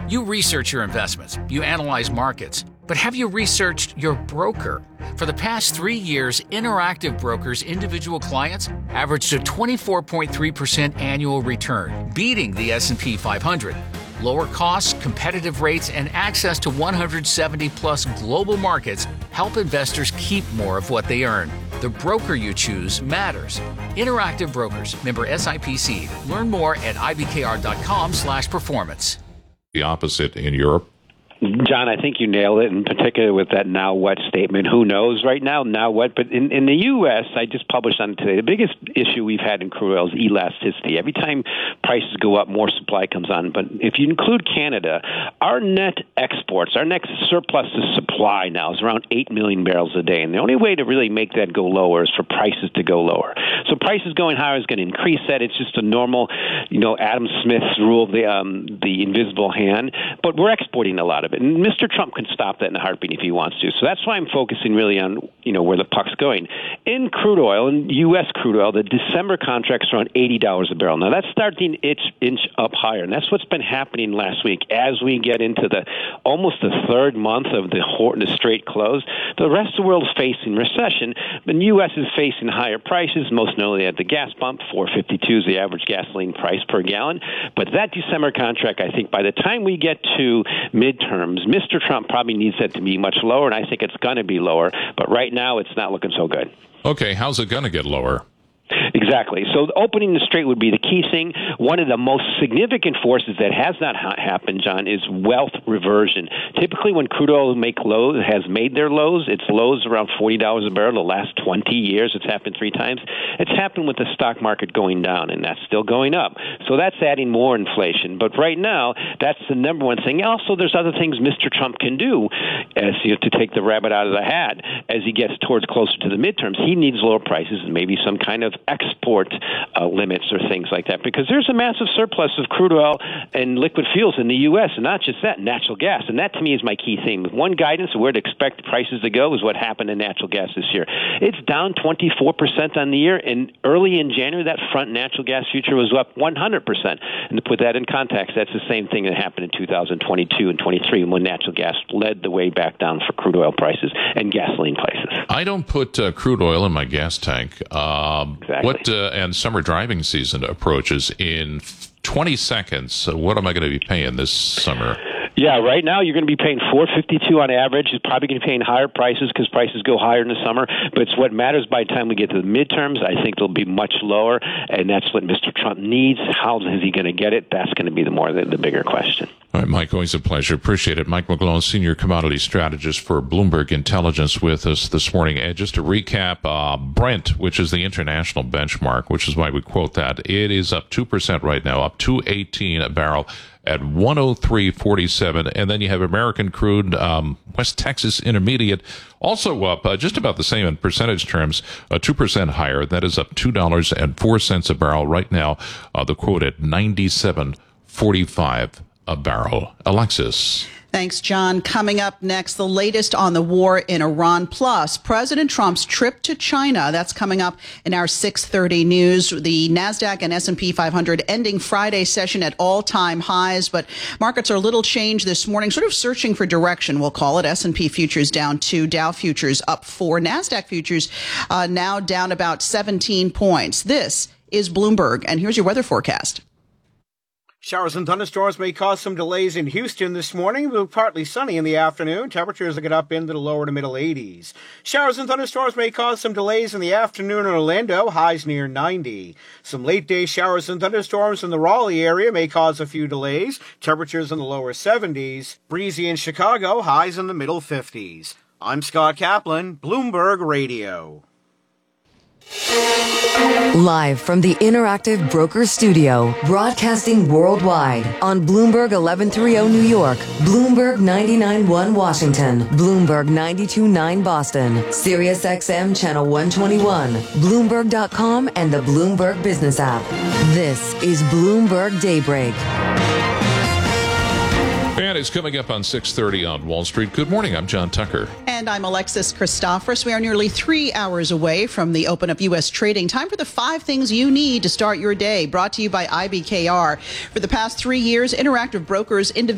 You research your investments, you analyze markets, but have you researched your broker? For the past 3 years, Interactive Brokers' individual clients averaged a 24.3% annual return, beating the S&P 500. Lower costs, competitive rates, and access to 170-plus global markets help investors keep more of what they earn. The broker you choose matters. Interactive Brokers, member SIPC. Learn more at ibkr.com/performance. The opposite in Europe. John, I think you nailed it, in particular with that now what statement. Who knows right now, now what? But in the U.S., I just published on it today, the biggest issue we've had in crude oil is elasticity. Every time prices go up, more supply comes on. But if you include Canada, our net exports, our net surplus to supply now is around 8 million barrels a day. And the only way to really make that go lower is for prices to go lower. So prices going higher is going to increase that. It's just a normal, Adam Smith's rule of the invisible hand. But we're exporting a lot of it. And Mr. Trump can stop that in a heartbeat if he wants to. So that's why I'm focusing really on, where the puck's going. In crude oil, in U.S. crude oil, the December contract's around $80 a barrel. Now, that's starting inch up higher. And that's what's been happening last week. As we get into almost the third month of the straight close, the rest of the world is facing recession. The U.S. is facing higher prices, most notably at the gas pump. $4.52 is the average gasoline price per gallon. But that December contract, I think by the time we get to midterms, Mr. Trump probably needs that to be much lower, and I think it's going to be lower. But right now, it's not looking so good. Okay, how's it going to get lower? Exactly. So opening the strait would be the key thing. One of the most significant forces that has not happened, John, is wealth reversion. Typically, when crude oil has made their lows, its lows around $40 a barrel the last 20 years. It's happened 3 times. It's happened with the stock market going down, and that's still going up. So that's adding more inflation. But right now, that's the number one thing. Also, there's other things Mr. Trump can do to take the rabbit out of the hat as he gets towards closer to the midterms. He needs lower prices and maybe some kind of export limits or things like that, because there's a massive surplus of crude oil and liquid fuels in the U.S., and not just that, natural gas. And that, to me, is my key theme. One guidance of where to expect prices to go is what happened in natural gas this year. It's down 24% on the year, and early in January, that front natural gas future was up 100%. And to put that in context, that's the same thing that happened in 2022 and 23 when natural gas led the way back down for crude oil prices and gasoline prices. I don't put crude oil in my gas tank. Exactly. And summer driving season approaches in 20 seconds. What am I going to be paying this summer? Yeah, right now you're going to be paying $4.52 on average. You're probably going to be paying higher prices because prices go higher in the summer. But it's what matters by the time we get to the midterms. I think they'll be much lower, and that's what Mr. Trump needs. How is he going to get it? That's going to be the bigger question. All right, Mike, always a pleasure. Appreciate it. Mike McGlone, Senior Commodity Strategist for Bloomberg Intelligence with us this morning. And just to recap, Brent, which is the international benchmark, which is why we quote that, it is up 2% right now, up $2.18 a barrel at 103.47. And then you have American crude, West Texas Intermediate, also up just about the same in percentage terms, 2% higher. That is up $2.04 a barrel right now. The quote at 97.45 a barrel. Alexis. Thanks, John. Coming up next, the latest on the war in Iran, plus President Trump's trip to China. That's coming up in our 6:30 news. The NASDAQ and S&P 500 ending Friday session at all-time highs, but markets are a little changed this morning, sort of searching for direction, we'll call it. S&P futures down 2, Dow futures up 4, NASDAQ futures now down about 17 points. This is Bloomberg, and here's your weather forecast. Showers and thunderstorms may cause some delays in Houston this morning. It will be partly sunny in the afternoon. Temperatures will get up into the lower to middle 80s. Showers and thunderstorms may cause some delays in the afternoon in Orlando, highs near 90. Some late-day showers and thunderstorms in the Raleigh area may cause a few delays. Temperatures in the lower 70s. Breezy in Chicago, highs in the middle 50s. I'm Scott Kaplan, Bloomberg Radio. Live from the Interactive Brokers Studio, broadcasting worldwide on Bloomberg 1130 New York, Bloomberg 99.1 Washington, Bloomberg 92.9 Boston, Sirius XM Channel 121, Bloomberg.com, and the Bloomberg Business app. This is Bloomberg Daybreak. And it's coming up on 6:30 on Wall Street. Good morning. I'm John Tucker. And I'm Alexis Christophorus. We are nearly 3 hours away from the open of U.S. trading. Time for the 5 things you need to start your day. Brought to you by IBKR. For the past 3 years, Interactive Brokers